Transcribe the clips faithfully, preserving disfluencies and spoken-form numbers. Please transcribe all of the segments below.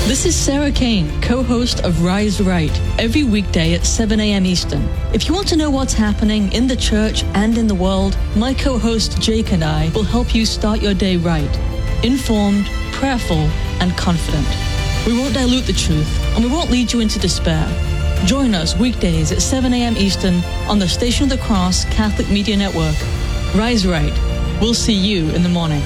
This is Sarah Kane, co-host of Rise Right, every weekday at seven a.m. Eastern. If you want to know what's happening in the church and in the world, my co-host Jake and I will help you start your day right, informed, prayerful, and confident. We won't dilute the truth, and we won't lead you into despair. Join us weekdays at seven a.m. Eastern on the Station of the Cross Catholic Media Network. Rise Right. We'll see you in the morning.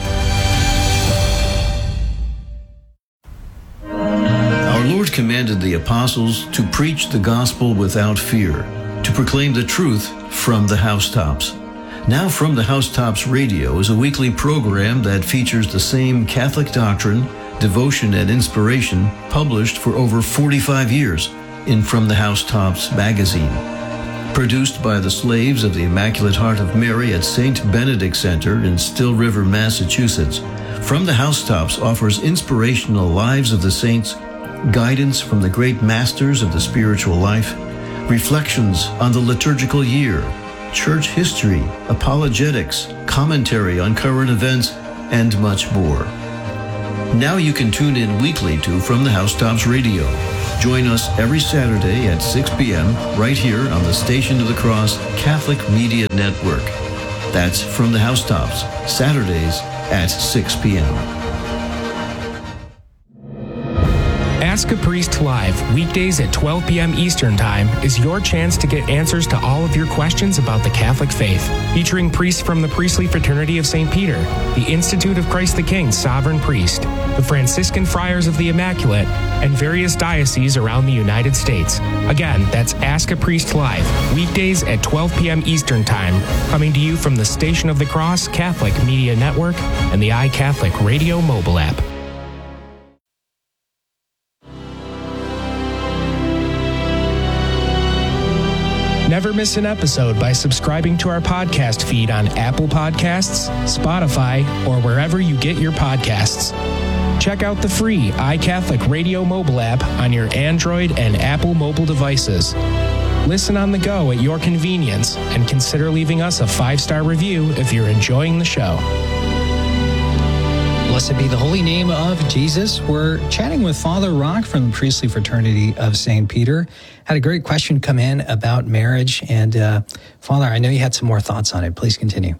Our Lord commanded the apostles to preach the gospel without fear, to proclaim the truth from the housetops. Now From the Housetops Radio is a weekly program that features the same Catholic doctrine, devotion, and inspiration published for over forty-five years in From the Housetops magazine. Produced by the slaves of the Immaculate Heart of Mary at Saint Benedict Center in Still River, Massachusetts, From the Housetops offers inspirational lives of the saints, guidance from the great masters of the spiritual life, reflections on the liturgical year, church history, apologetics, commentary on current events, and much more. Now you can tune in weekly to From the Housetops Radio. Join us every Saturday at six p.m. right here on the Station of the Cross Catholic Media Network. That's From the Housetops, Saturdays at six p.m. Ask a Priest Live, weekdays at twelve p.m. Eastern Time, is your chance to get answers to all of your questions about the Catholic faith. Featuring priests from the Priestly Fraternity of Saint Peter, the Institute of Christ the King Sovereign Priest, the Franciscan Friars of the Immaculate, and various dioceses around the United States. Again, that's Ask a Priest Live, weekdays at twelve p.m. Eastern Time, coming to you from the Station of the Cross Catholic Media Network and the iCatholic Radio mobile app. Never miss an episode by subscribing to our podcast feed on Apple Podcasts, Spotify, or wherever you get your podcasts. Check out the free iCatholic Radio mobile app on your Android and Apple mobile devices. Listen on the go at your convenience, and consider leaving us a five-star review if you're enjoying the show. Blessed be the holy name of Jesus. We're chatting with Father Rock from the Priestly Fraternity of Saint Peter. Had a great question come in about marriage. And uh, Father, I know you had some more thoughts on it. Please continue.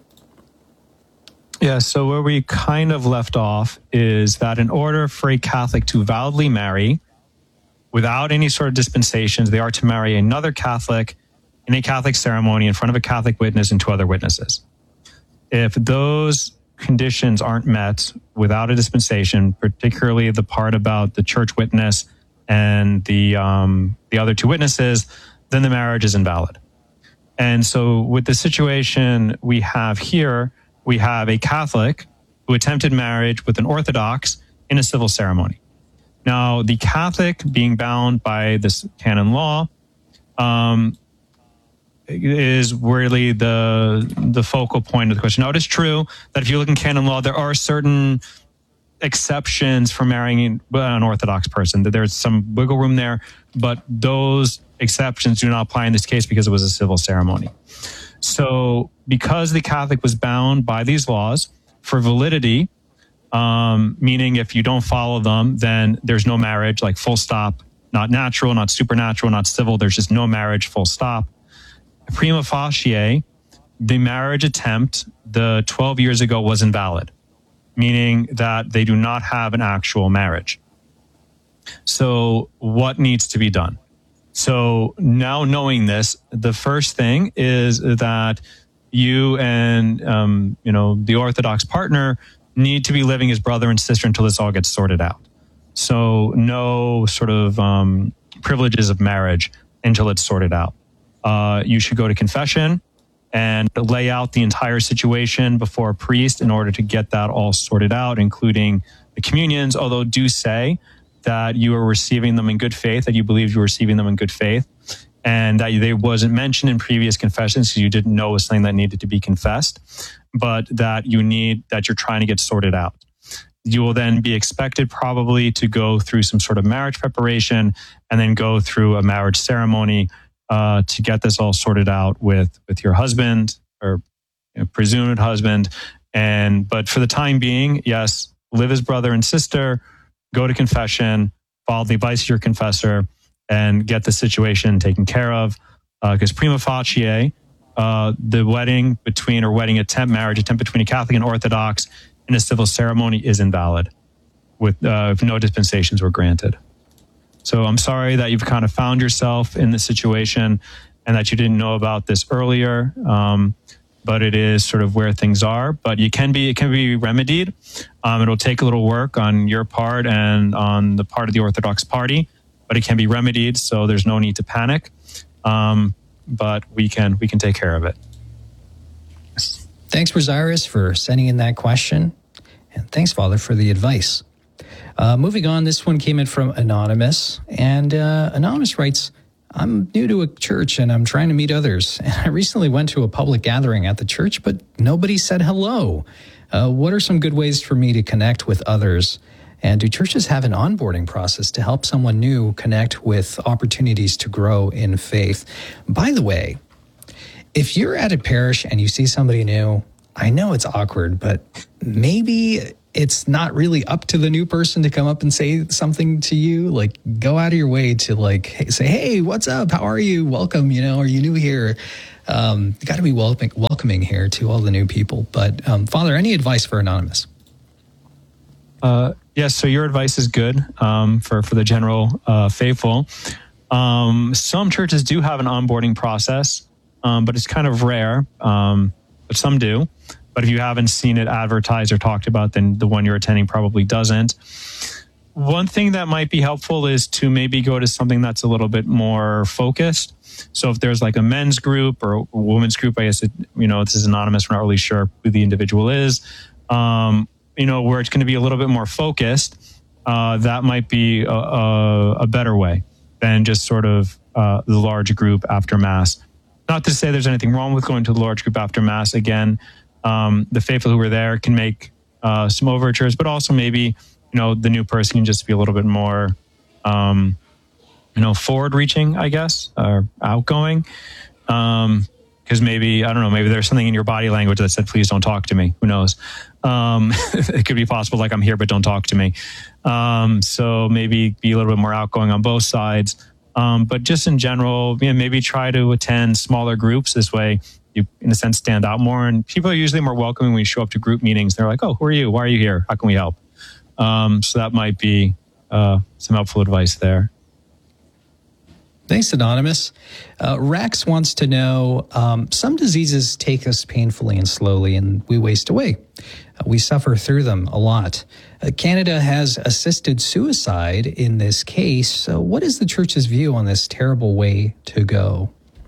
Yeah, so where we kind of left off is that in order for a Catholic to validly marry, without any sort of dispensations, they are to marry another Catholic in a Catholic ceremony in front of a Catholic witness and two other witnesses. If those conditions aren't met without a dispensation, particularly the part about the church witness and the um, the other two witnesses, then the marriage is invalid. And so with the situation we have here, we have a Catholic who attempted marriage with an Orthodox in a civil ceremony. Now, the Catholic being bound by this canon law um, is really the the focal point of the question. Now, it is true that if you look in canon law, there are certain exceptions for marrying an Orthodox person, that there's some wiggle room there, but those exceptions do not apply in this case because it was a civil ceremony. So because the Catholic was bound by these laws for validity, um, meaning if you don't follow them, then there's no marriage, like full stop, not natural, not supernatural, not civil, there's just no marriage, full stop. Prima facie, the marriage attempt, the twelve years ago, was invalid, meaning that they do not have an actual marriage. So what needs to be done? So now knowing this, the first thing is that you and um, you know the Orthodox partner need to be living as brother and sister until this all gets sorted out. So no sort of um, privileges of marriage until it's sorted out. Uh, you should go to confession and lay out the entire situation before a priest in order to get that all sorted out, including the communions, although do say that you are receiving them in good faith, that you believe you were receiving them in good faith, and that they wasn't mentioned in previous confessions because you didn't know it was something that needed to be confessed, but that you need, that you're trying to get sorted out. You will then be expected probably to go through some sort of marriage preparation and then go through a marriage ceremony uh, to get this all sorted out with, with your husband or you know, presumed husband. And, but for the time being, yes, live as brother and sister, go to confession, follow the advice of your confessor, and get the situation taken care of. Because uh, prima facie, uh, the wedding between, or wedding attempt, marriage attempt between a Catholic and Orthodox in a civil ceremony is invalid, with uh, if no dispensations were granted. So I'm sorry that you've kind of found yourself in this situation and that you didn't know about this earlier. Um, but it is sort of where things are. But you can be, it can be remedied. Um, it'll take a little work on your part and on the part of the Orthodox party, but it can be remedied. So there's no need to panic. Um, but we can we can take care of it. Thanks, Rosarius, for sending in that question. And thanks, Father, for the advice. Uh, moving on, this one came in from Anonymous. And uh, Anonymous writes, I'm new to a church and I'm trying to meet others. And I recently went to a public gathering at the church, but nobody said hello. Uh, what are some good ways for me to connect with others? And do churches have an onboarding process to help someone new connect with opportunities to grow in faith? By the way, if you're at a parish and you see somebody new, I know it's awkward, but maybe it's not really up to the new person to come up and say something to you. Like, go out of your way to like say, hey, what's up? How are you? Welcome. You know, are you new here? Um, you got to be welcoming, welcoming here to all the new people. But um, Father, any advice for Anonymous? Uh, yes. So your advice is good um, for for the general uh, faithful. Um, some churches do have an onboarding process, um, but it's kind of rare. Um, but some do. But if you haven't seen it advertised or talked about, then the one you're attending probably doesn't. One thing that might be helpful is to maybe go to something that's a little bit more focused. So if there's like a men's group or a women's group, I guess, it, you know, this is anonymous. We're not really sure who the individual is, um, you know, where it's going to be a little bit more focused. Uh, that might be a, a, a better way than just sort of uh, the large group after Mass. Not to say there's anything wrong with going to the large group after Mass. Again, Um, the faithful who were there can make uh, some overtures, but also maybe, you know, the new person can just be a little bit more, um, you know, forward-reaching, I guess, or outgoing. Um, because maybe, I don't know, maybe there's something in your body language that said, please don't talk to me. Who knows? Um, it could be possible, like, I'm here, but don't talk to me. Um, so maybe be a little bit more outgoing on both sides. Um, but just in general, you know, maybe try to attend smaller groups. This way, you, in a sense, stand out more. And people are usually more welcoming when you show up to group meetings. They're like, oh, who are you? Why are you here? How can we help? Um, so that might be uh, some helpful advice there. Thanks, Anonymous. Uh, Rax wants to know, um, some diseases take us painfully and slowly, and we waste away. Uh, we suffer through them a lot. Uh, Canada has assisted suicide in this case. So what is the church's view on this terrible way to go?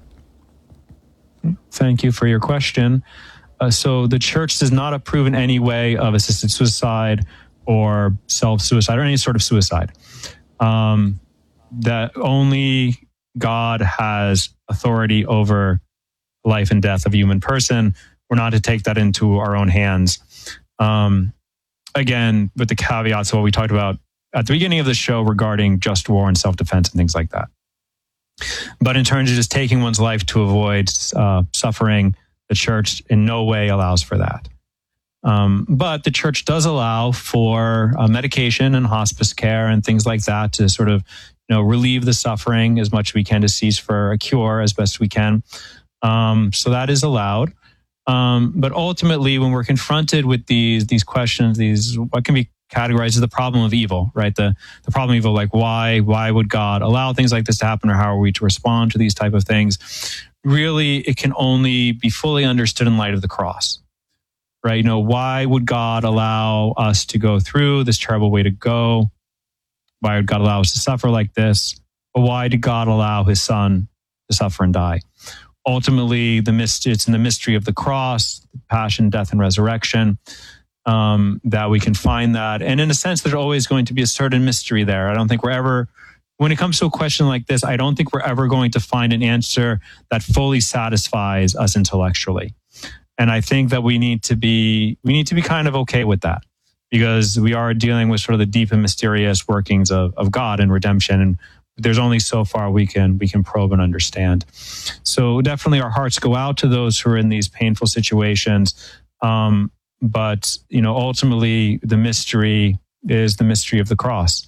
Thank you for your question. Uh, so the church does not approve in any way of assisted suicide or self-suicide or any sort of suicide. Um, that only God has authority over life and death of a human person. We're not to take that into our own hands. Um, again, with the caveats of what we talked about at the beginning of the show regarding just war and self-defense and things like that. But in terms of just taking one's life to avoid uh, suffering, the church in no way allows for that. Um, but the church does allow for uh, medication and hospice care and things like that to sort of, you know, relieve the suffering as much as we can, to cease for a cure as best we can. Um, so that is allowed. Um, but ultimately, when we're confronted with these these questions, these what can be categorized as the problem of evil, right? The the problem of evil, like why why would God allow things like this to happen, or how are we to respond to these type of things? Really, it can only be fully understood in light of the cross, right? You know, why would God allow us to go through this terrible way to go? Why would God allow us to suffer like this? But why did God allow his son to suffer and die? Ultimately, the mystery, it's in the mystery of the cross, passion, death, and resurrection, um, that we can find that. And in a sense, there's always going to be a certain mystery there. I don't think we're ever, when it comes to a question like this, I don't think we're ever going to find an answer that fully satisfies us intellectually. And I think that we need to be, we need to be kind of okay with that, because we are dealing with sort of the deep and mysterious workings of, of God and redemption. And there's only so far we can we can probe and understand. So definitely our hearts go out to those who are in these painful situations. Um, but, you know, ultimately the mystery is the mystery of the cross.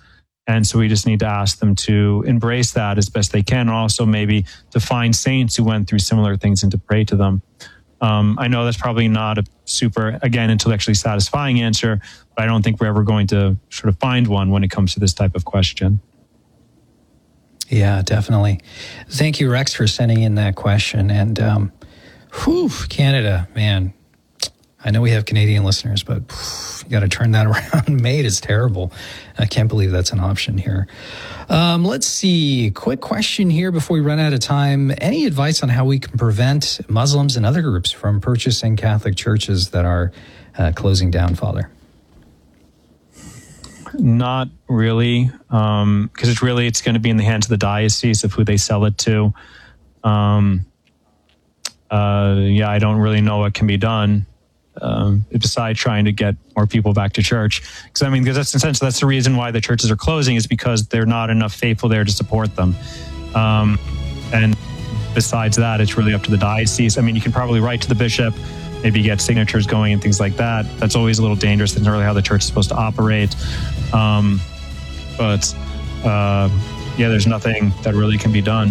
And so we just need to ask them to embrace that as best they can, and also maybe to find saints who went through similar things and to pray to them. Um, I know that's probably not a super, again, intellectually satisfying answer, but I don't think we're ever going to sort of find one when it comes to this type of question. Yeah, definitely. Thank you, Rex, for sending in that question. And um, whew, Canada, man, I know we have Canadian listeners, but whew, you got to turn that around. Mate is terrible. I can't believe that's an option here. Um, let's see. Quick question here before we run out of time. Any advice on how we can prevent Muslims and other groups from purchasing Catholic churches that are uh, closing down, Father? Not really, because um, it's really, it's going to be in the hands of the diocese of who they sell it to. Um, uh, yeah, I don't really know what can be done um, besides trying to get more people back to church. Because I mean, because that's essentially, that's the reason why the churches are closing, is because there are not enough faithful there to support them. Um, and besides that, it's really up to the diocese. I mean, you can probably write to the bishop, maybe get signatures going and things like that. That's always a little dangerous. That's not really how the church is supposed to operate. Um, but uh, yeah, there's nothing that really can be done.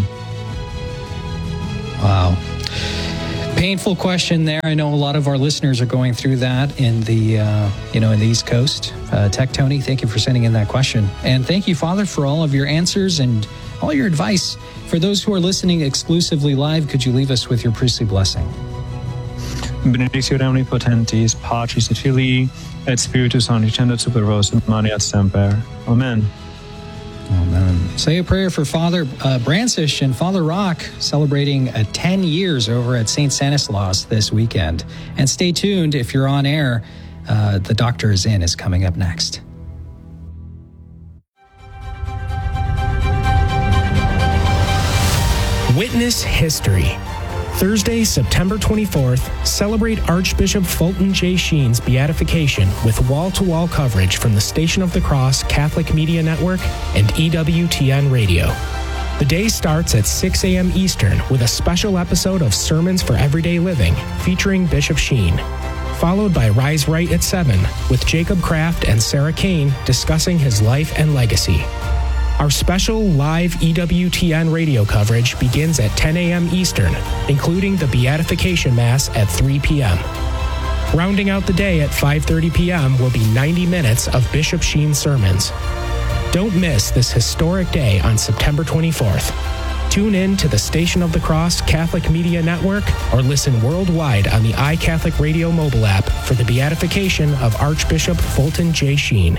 Wow. Painful question there. I know a lot of our listeners are going through that in the, uh, you know, in the East Coast. Uh, Tech Tony, thank you for sending in that question. And thank you, Father, for all of your answers and all your advice. For those who are listening exclusively live, could you leave us with your priestly blessing? Benedictio omnipotentis, Patris et Filii, et Spiritus Sancti, et super vos, maneat semper. Amen. Amen. Say a prayer for Father uh, Brancish and Father Rock, celebrating uh, ten years over at Saint Stanislaus this weekend. And stay tuned, if you're on air, uh, The Doctor is In is coming up next. Witness history. Thursday, September twenty-fourth, celebrate Archbishop Fulton J. Sheen's beatification with wall-to-wall coverage from the Station of the Cross Catholic Media Network and E W T N Radio. The day starts at six a.m. Eastern with a special episode of Sermons for Everyday Living featuring Bishop Sheen, followed by Rise Right at seven with Jacob Kraft and Sarah Kane discussing his life and legacy. Our special live E W T N radio coverage begins at ten a.m. Eastern, including the Beatification Mass at three p.m. Rounding out the day at five thirty p.m. will be ninety minutes of Bishop Sheen's sermons. Don't miss this historic day on September twenty-fourth. Tune in to the Station of the Cross Catholic Media Network or listen worldwide on the iCatholic Radio mobile app for the beatification of Archbishop Fulton J. Sheen.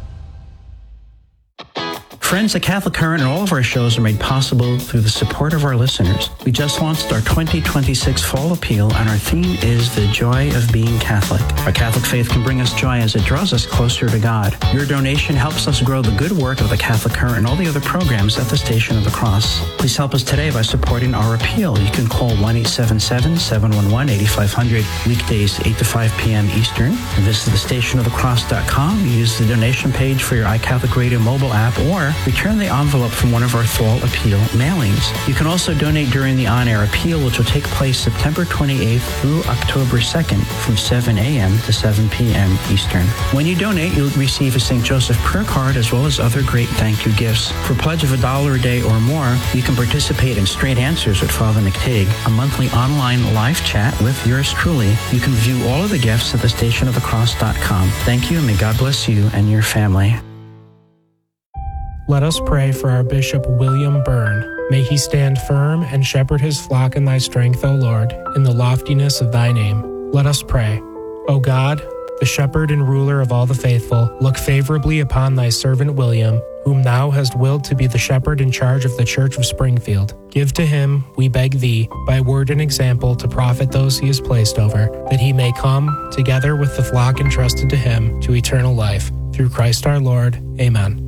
Friends, the Catholic Current and all of our shows are made possible through the support of our listeners. We just launched our twenty twenty-six Fall Appeal, and our theme is The Joy of Being Catholic. Our Catholic faith can bring us joy as it draws us closer to God. Your donation helps us grow the good work of the Catholic Current and all the other programs at the Station of the Cross. Please help us today by supporting our appeal. You can call one eight seven seven, seven one one, eight five zero zero, weekdays eight to five p.m. Eastern. And visit the station of the cross dot com. Use the donation page for your iCatholic Radio mobile app, or return the envelope from one of our Fall Appeal mailings. You can also donate during the on-air appeal, which will take place September twenty-eighth through October second from seven a.m. to seven p.m. Eastern. When you donate, you'll receive a Saint Joseph prayer card as well as other great thank you gifts. For a pledge of a dollar a day or more, you can participate in Straight Answers with Father McTigg, a monthly online live chat with yours truly. You can view all of the gifts at the station of the cross dot com. Thank you, and may God bless you and your family. Let us pray for our Bishop William Byrne. May he stand firm and shepherd his flock in thy strength, O Lord, in the loftiness of thy name. Let us pray. O God, the shepherd and ruler of all the faithful, look favorably upon thy servant William, whom thou hast willed to be the shepherd in charge of the Church of Springfield. Give to him, we beg thee, by word and example to profit those he has placed over, that he may come, together with the flock entrusted to him, to eternal life. Through Christ our Lord. Amen.